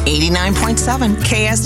89.7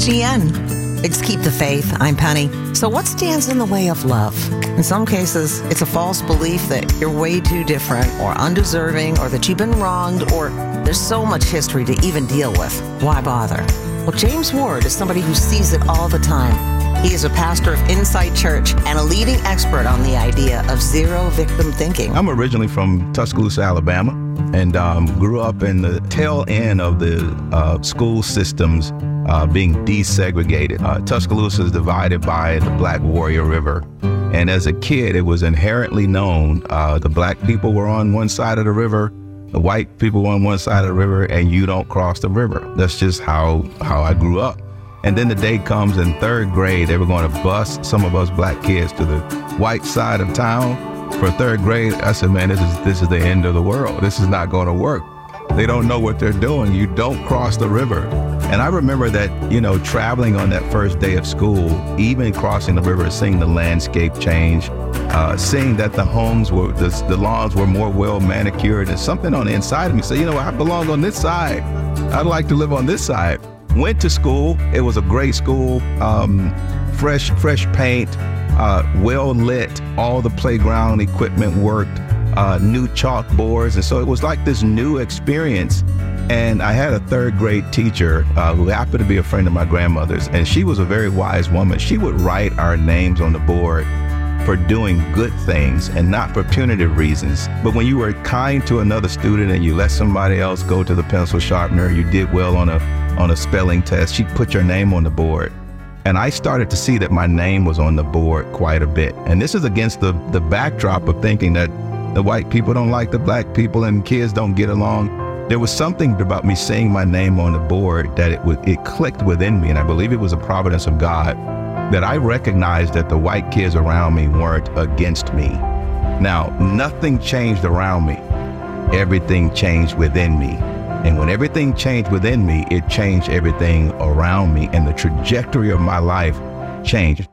KSGN. It's Keep the Faith. I'm Penny. So what stands in the way of love? In some cases, it's a false belief that you're way too different or undeserving or that you've been wronged or there's so much history to even deal with. Why bother? Well, James Ward is somebody who sees it all the time. He is a pastor of Insight Church and a leading expert on the idea of zero victim thinking. I'm originally from Tuscaloosa, Alabama, and grew up in the tail end of the school systems being desegregated. Tuscaloosa is divided by the Black Warrior River. And as a kid, it was inherently known the black people were on one side of the river, the white people were on one side of the river, and you don't cross the river. That's just how I grew up. And then the day comes in third grade, they were going to bus some of us black kids to the white side of town for third grade. I said, man, this is the end of the world. This is not going to work. They don't know what they're doing. You don't cross the river. And I remember that, traveling on that first day of school, even crossing the river, seeing the landscape change, seeing that the homes were, the lawns were more well manicured, and something on the inside of me said, I belong on this side. I'd like to live on this side. Went to school. It was a great school, fresh paint, well lit. All the playground equipment worked, new chalkboards. And so it was like this new experience. And I had a third grade teacher who happened to be a friend of my grandmother's. And she was a very wise woman. She would write our names on the board for doing good things and not for punitive reasons. But when you were kind to another student and you let somebody else go to the pencil sharpener, you did well on a spelling test, she'd put your name on the board. And I started to see that my name was on the board quite a bit. And this is against the backdrop of thinking that the white people don't like the black people and kids don't get along. There was something about me seeing my name on the board that it clicked within me. And I believe it was a providence of God that I recognized that the white kids around me weren't against me. Now, nothing changed around me. Everything changed within me. And when everything changed within me, it changed everything around me, and the trajectory of my life changed.